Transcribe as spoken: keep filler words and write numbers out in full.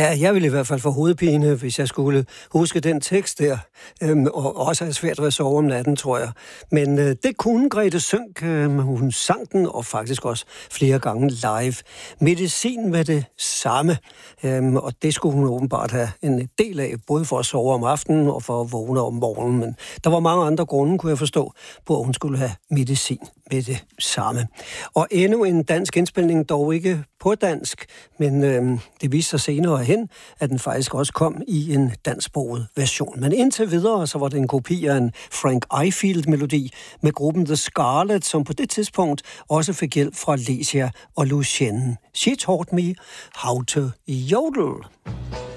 Ja, jeg ville i hvert fald få hovedpine, hvis jeg skulle huske den tekst der, øhm, og også have svært ved at sove om natten, tror jeg. Men øh, det kunne Grethe Sønck. Øh, hun sang den, og faktisk også flere gange live. Medicin var det samme, øhm, og det skulle hun åbenbart have en del af, både for at sove om aftenen og for at vågne om morgenen. Men der var mange andre grunde, kunne jeg forstå, på at hun skulle have medicin med det samme. Og endnu en dansk indspilning, dog ikke på dansk, men øh, det viste sig senere hen, at den faktisk også kom i en dansksproget version. Men indtil videre, så var det en kopi af en Frank Ifield-melodi med gruppen The Scarlet, som på det tidspunkt også fik hjælp fra Lesia og Lucienne. She taught me how to yodel.